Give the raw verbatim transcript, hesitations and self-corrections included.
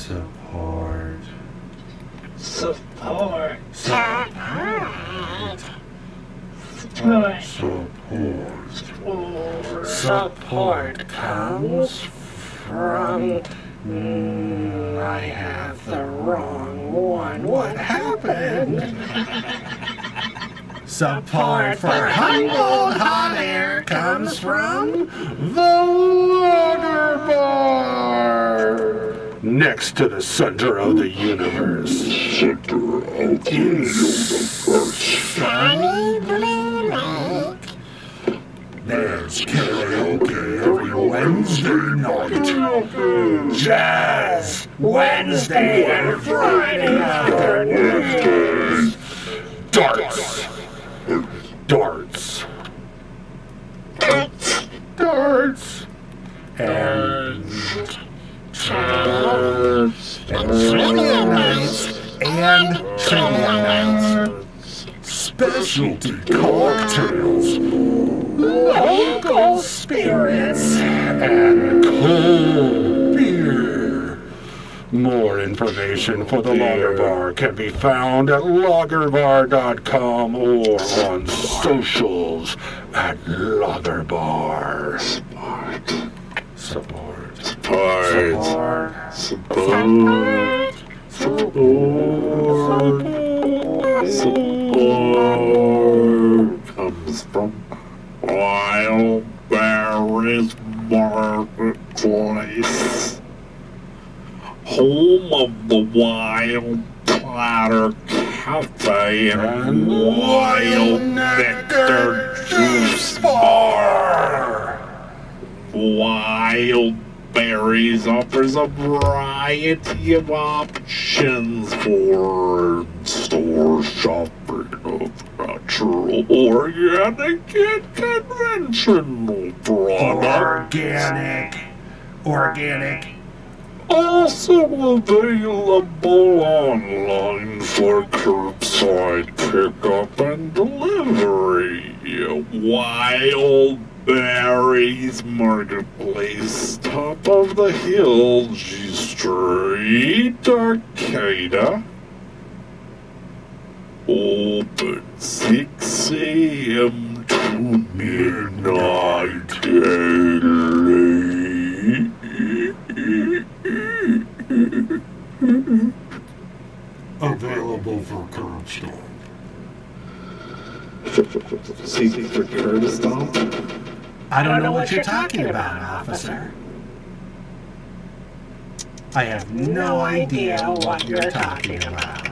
Support. Support. Support. Support. Support. Support comes from... Mm, I have the wrong one. What happened? Support for Humboldt Hot Air comes from the Lager Bar. Next to the center of the universe. Center of the universe. Sunny Blue Lake. There's karaoke every Wednesday night. Jazz Wednesday and Friday afternoons. Darts. Darts. Darts. And darts. And trivia nights. And trivia nights. Specialty cocktails. Local spirits. And cold beer. More information for the Lager Bar can be found at lager bar dot com or on socials at Lager Bar. Support. Support. Support. Support. Support. Support comes from Wildberries Marketplace, home of the Wild Platter Cafe and Wild Nectar Juice Bar. Wild Berries offers a variety of options for store shopping of natural, organic, and conventional products. Organic. Organic. Also available online for curbside pickup and delivery. Wild Berries Marketplace, top of the hill, G Street, Arcata. Open six a.m. to midnight daily. Available for curb stomp. See for curb stomp? I don't know what you're talking about, officer. I have no idea what you're talking about.